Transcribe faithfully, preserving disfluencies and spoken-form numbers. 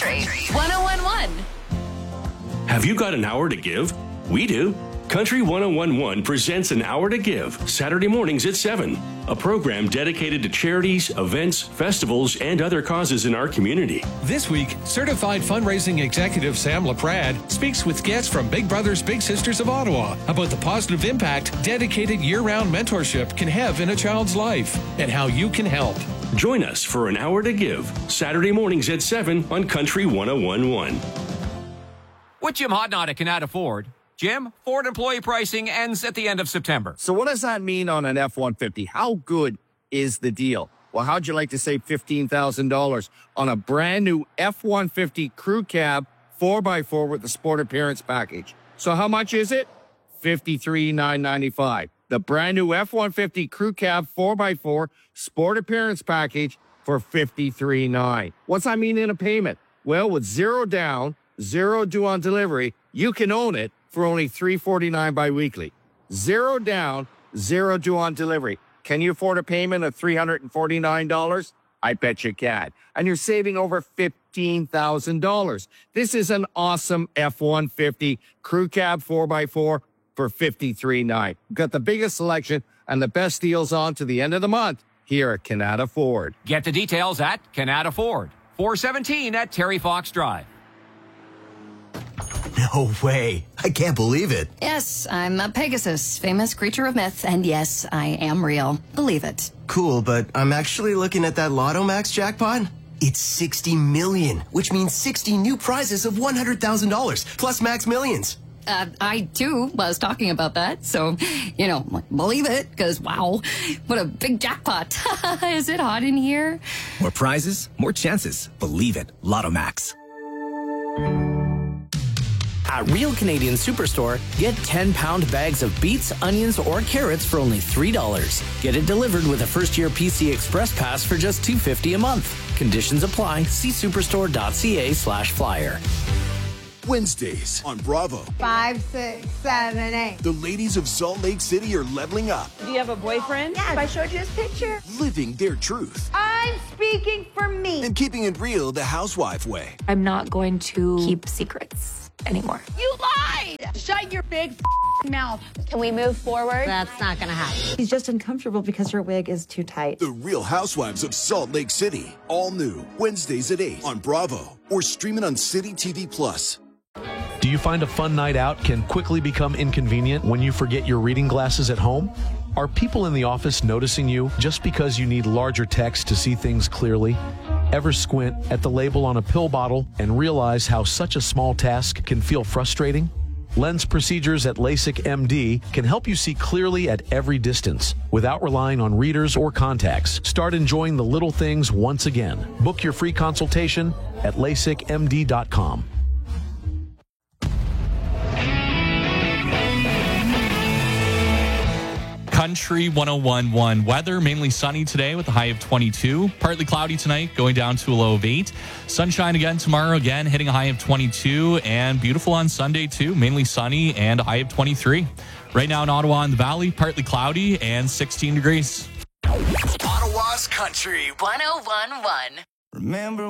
Country one oh one point one. Have you got an hour to give? We do. Country one oh one point one presents An Hour to Give, Saturday mornings at seven. A program dedicated to charities, events, festivals, and other causes in our community. This week, certified fundraising executive Sam LaPrade speaks with guests from Big Brothers Big Sisters of Ottawa about the positive impact dedicated year-round mentorship can have in a child's life and how you can help. Join us for An Hour to Give, Saturday mornings at seven on Country one oh one point one. With Jim Hodnott at Canada Ford. Jim, Ford employee pricing ends at the end of September. So what does that mean on an F one fifty? How good is the deal? Well, how'd you like to save fifteen thousand dollars on a brand new F one fifty crew cab four by four with the sport appearance package? So how much is it? fifty-three thousand nine hundred ninety-five dollars. The brand new F one fifty crew cab four by four sport appearance package for fifty-three thousand nine hundred ninety-five dollars. What's that mean in a payment? Well, with zero down, zero due on delivery, you can own it for only three hundred forty-nine dollars biweekly. Zero down, zero due on delivery. Can you afford a payment of three hundred forty-nine dollars? I bet you can. And you're saving over fifteen thousand dollars. This is an awesome F one fifty crew cab four by four for fifty-three thousand nine hundred ninety-five dollars. We've got the biggest selection and the best deals on to the end of the month here at Canada Ford. Get the details at Canada Ford. four seventeen at Terry Fox Drive. No way. I can't believe it. Yes, I'm a Pegasus, famous creature of myth, and yes, I am real. Believe it. Cool, but I'm actually looking at that Lotto Max jackpot. It's sixty million, which means sixty new prizes of one hundred thousand dollars, plus Max Millions. Uh, I, too, was talking about that, so, you know, believe it, because, wow, what a big jackpot. Is it hot in here? More prizes, more chances. Believe it. Lotto Max. At Real Canadian Superstore, get ten-pound bags of beets, onions, or carrots for only three dollars. Get it delivered with a first-year P C Express Pass for just two dollars and fifty cents a month. Conditions apply. See superstore.ca slash flyer. Wednesdays on Bravo. Five, six, seven, eight. The ladies of Salt Lake City are leveling up. Do you have a boyfriend? Yes. I showed you his picture. Living their truth. I'm speaking for me. And keeping it real the housewife way. I'm not going to keep secrets anymore. You lied! Shut your big mouth. Can we move forward? That's not gonna happen. He's just uncomfortable because her wig is too tight. The Real Housewives of Salt Lake City. All new. Wednesdays at eight on Bravo. Or streaming on City T V Plus. Do you find a fun night out can quickly become inconvenient when you forget your reading glasses at home? Are people in the office noticing you just because you need larger text to see things clearly? Ever squint at the label on a pill bottle and realize how such a small task can feel frustrating? Lens procedures at LASIK M D can help you see clearly at every distance without relying on readers or contacts. Start enjoying the little things once again. Book your free consultation at lasik m d dot com. Country one oh one point one. Weather mainly sunny today with a high of twenty-two. Partly cloudy tonight, going down to a low of eight. Sunshine again tomorrow, again hitting a high of twenty-two. And beautiful on Sunday too, mainly sunny and a high of twenty-three. Right now in Ottawa and the Valley, partly cloudy and sixteen degrees. Ottawa's Country one oh one point one. Remember